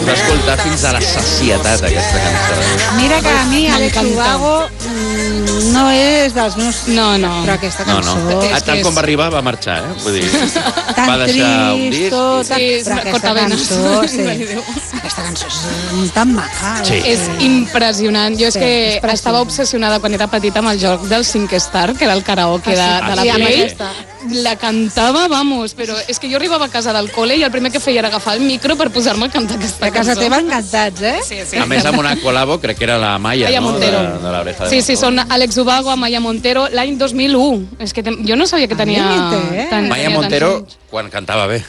puc escoltar fins a la sacietat, aquesta cançó. Mira que a mi Alex Ubago no és dels meus... No. Però aquesta cançó... Tant com va arribar, va marxar, eh? Vull dir, tan va deixar un disc. Però aquesta cançó, aquesta cançó és tan maca. Sí. És impressionant. Jo és que estava obsessionada quan era petita amb el joc del 5 Star, que era el karaoke de la Play. La cantava, vamos, però és que jo arribava a casa del col·le i el primer que feia era agafar el micro per posar-me a cantar aquesta cançó. A casa teva encantats, eh? Sí. A més, amb una col·labo, crec que era la Maya, Maya no? Montero. De l'Oreja de Sí, són Alex Ubago, Maya Montero, l'any 2001. És que jo no sabia que tenia... Maya Montero, quan cantava bé.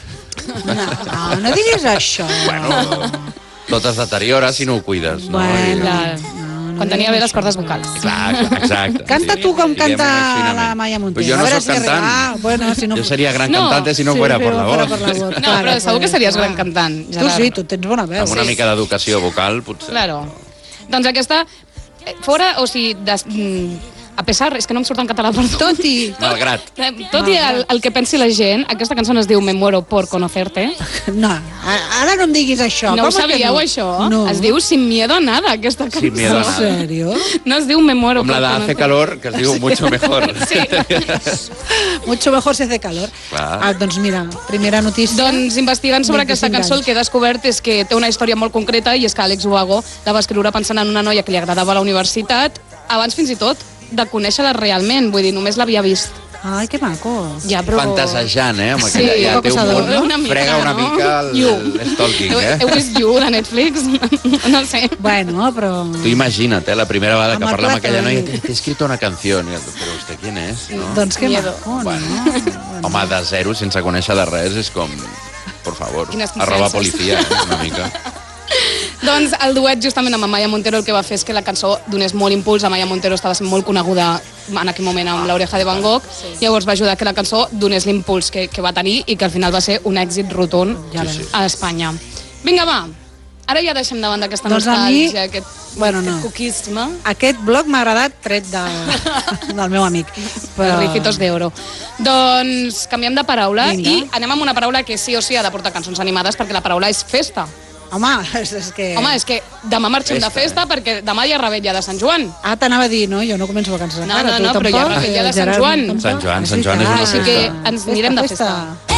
No diguis això. Bueno, tot es deteriora si no ho cuides, no? Quan tenia bé les cordes vocals. Clar, exacte. Canta tu com canta la Maya Montero. Jo no soc cantant. Jo seria gran cantante si no fuera por la voz. No, però segur que series gran cantant. Tu sí, tu tens bona veu. Amb una mica d'educació vocal, potser. Claro. Doncs aquesta, fora, o sigui, a pesar, és que no em surt en català, perdó. Malgrat. Tot i el que pensi la gent, aquesta cançó no es diu Me muero por conocerte. No, ara no em diguis això. No ho sabíeu, això? No. Es diu Sin miedo a nada, aquesta cançó. Sin miedo a nada. ¿En serio? No es diu Me muero por conocerte. Com la de Hace calor, que es diu Mucho mejor. Sí. Mucho mejor se hace calor. Doncs mira, primera notícia. Doncs investigant sobre aquesta cançó, el que he descobert és que té una història molt concreta i és que Alex Ubago la va escriure pensant en una noia que li agradava a la universitat, abans fins i tot de conèixer-la realment, vull dir, només l'havia vist. Ai, que maco. Ja, però... Fantasejant, amb sí, ja té un punt, frega una mica el stalking, Heu vist You, de Netflix? No sé. Bueno, però... Tu imagina't, la primera vegada que parla amb aquella noia, t'he escrito una canció, però vostè quién és? No? Doncs que maco, no? Home, de zero, sense conèixer de res, és com... Por favor, arroba policia, una mica. Doncs el duet justament amb Maya Montero el que va fer és que la cançó donés molt impuls. La Maya Montero estava sent molt coneguda en aquell moment amb l'Oreja de Van Gogh, llavors va ajudar que la cançó donés l'impuls que va tenir i que al final va ser un èxit rotund a Espanya. Vinga, va, ara ja deixem de banda aquesta nostàlgia, aquest coquisme. Aquest blog m'ha agradat tret del meu amic. Ricitos d'euro. Doncs canviem de paraula i anem amb una paraula que sí o sí ha de portar cançons animades perquè la paraula és festa. Home, és que... Home, és que demà marxem de festa perquè demà hi ha revetlla de Sant Joan. T'anava a dir, no? Jo no començo vacances encara. No, però hi ha revetlla de Sant Joan. Sant Joan és una festa. Així que ens anirem de festa.